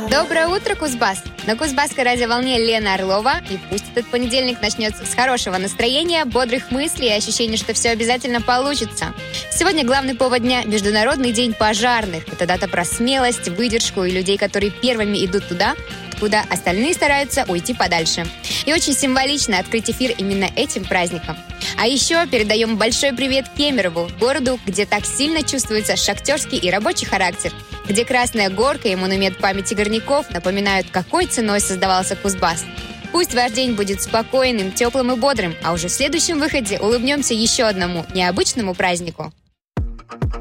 Доброе утро, Кузбасс! На Кузбасской радиоволне Лена Орлова. И пусть этот понедельник начнется с хорошего настроения, бодрых мыслей и ощущения, что все обязательно получится. Сегодня главный повод дня – Международный день пожарных. Это дата про смелость, выдержку и людей, которые первыми идут туда, куда остальные стараются уйти подальше. И очень символично открыть эфир именно этим праздником. А еще передаем большой привет Кемерову, городу, где так сильно чувствуется шахтерский и рабочий характер, где Красная Горка и монумент памяти горняков напоминают, какой ценой создавался Кузбасс. Пусть ваш день будет спокойным, теплым и бодрым, а уже в следующем выходе улыбнемся еще одному необычному празднику.